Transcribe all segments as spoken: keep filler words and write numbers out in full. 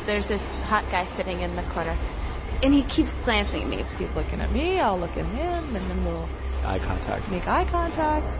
there's this hot guy sitting in the corner, and he keeps glancing at me. He's looking at me, I'll look at him, and then we'll... Eye contact. Make eye contact.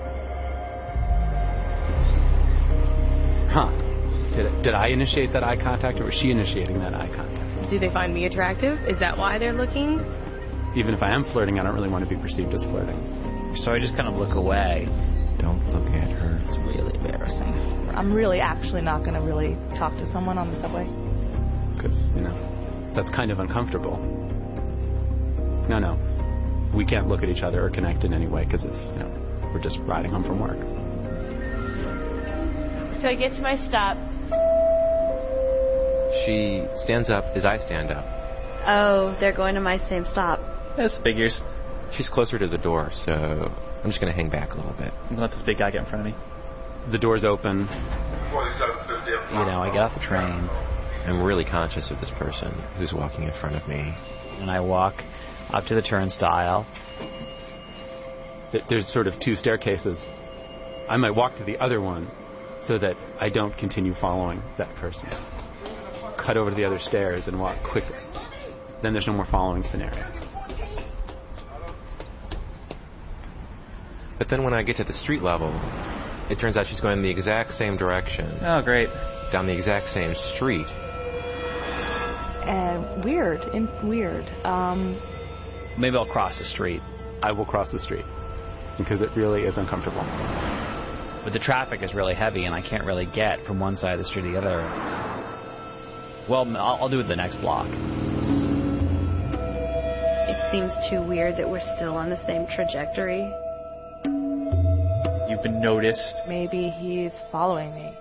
Huh. Did, did I initiate that eye contact, or was she initiating that eye contact? Do they find me attractive? Is that why they're looking? Even if I am flirting, I don't really want to be perceived as flirting. So I just kind of look away. Don't look at her. It's really embarrassing. I'm really actually not going to really talk to someone on the subway. Because, you know, that's kind of uncomfortable. No, no. We can't look at each other or connect in any way because it's, you know, we're just riding home from work. So I get to my stop. She stands up as I stand up. Oh, they're going to my same stop. This figures. She's closer to the door, so I'm just going to hang back a little bit. I'm going to let this big guy get in front of me. The door's open. You know, I get off the train. I'm really conscious of this person who's walking in front of me. And I walk up to the turnstile. There's sort of two staircases. I might walk to the other one so that I don't continue following that person. Cut over to the other stairs and walk quickly. Then there's no more following scenario. But then when I get to the street level, it turns out she's going in the exact same direction. Oh, great. Down the exact same street. Uh, weird. In, weird. Um, Maybe I'll cross the street. I will cross the street because it really is uncomfortable. But the traffic is really heavy and I can't really get from one side of the street to the other. Well, I'll, I'll do it the next block. It seems too weird that we're still on the same trajectory. You've been noticed. Maybe he's following me.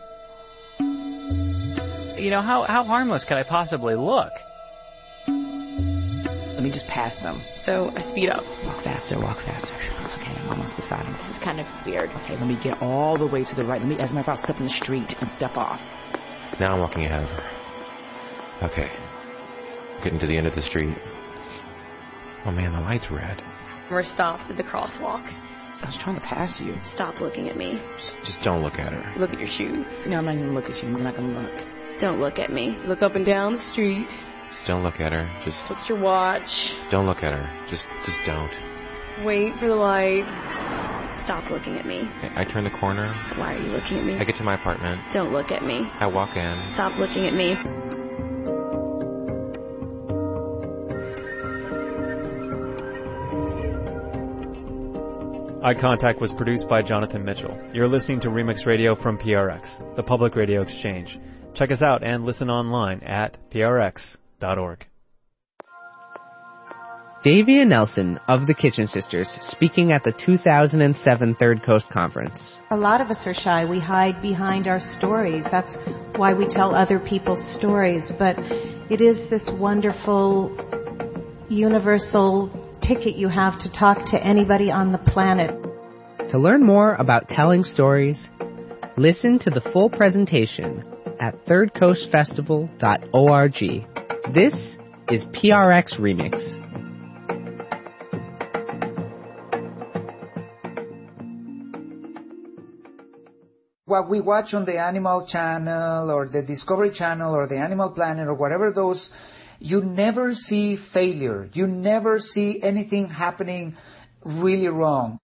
You know, how, how harmless could I possibly look? Let me just pass them. So I speed up. Walk faster, walk faster. Okay, I'm almost beside him. This is kind of weird. Okay, let me get all the way to the right. Let me, as a matter of fact, I'll step in the street and step off. Now I'm walking ahead of her. Okay. Getting to the end of the street. Oh man, the light's red. We're stopped at the crosswalk. I was trying to pass you. Stop looking at me. Just, just don't look at her. Look at your shoes. No, I'm not going to look at you. I'm not going to look. Don't look at me. Look up and down the street. Just don't look at her. Just look at your watch. Don't look at her. Just, just don't. Wait for the light. Stop looking at me. Okay, I turn the corner. Why are you looking at me? I get to my apartment. Don't look at me. I walk in. Stop looking at me. Eye Contact was produced by Jonathan Mitchell. You're listening to Remix Radio from P R X, the Public Radio Exchange. Check us out and listen online at p r x dot org. Davia Nelson of the Kitchen Sisters speaking at the two thousand seven Third Coast Conference. A lot of us are shy. We hide behind our stories. That's why we tell other people's stories. But it is this wonderful, universal ticket you have to talk to anybody on the planet. To learn more about telling stories, listen to the full presentation at third coast festival dot org. This is P R X Remix. What we watch on the Animal Channel or the Discovery Channel or the Animal Planet or whatever those, you never see failure. You never see anything happening really wrong.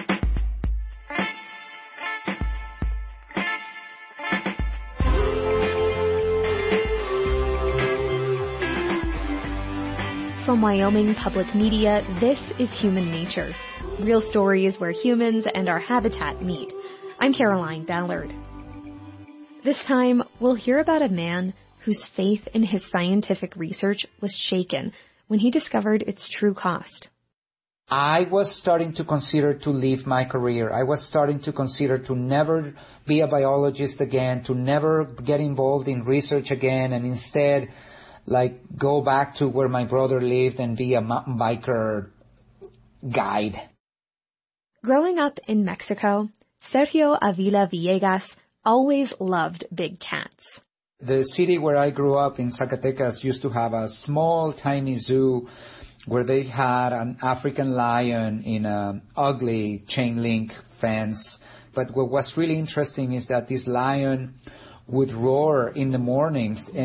From Wyoming Public Media, this is Human Nature. Real stories where humans and our habitat meet. I'm Caroline Ballard. This time, we'll hear about a man whose faith in his scientific research was shaken when he discovered its true cost. I was starting to consider to leave my career. I was starting to consider to never be a biologist again, to never get involved in research again, and instead, like, go back to where my brother lived and be a mountain biker guide. Growing up in Mexico, Sergio Avila Villegas always loved big cats. The city where I grew up in Zacatecas used to have a small, tiny zoo where they had an African lion in an ugly chain link fence. But what was really interesting is that this lion would roar in the mornings. And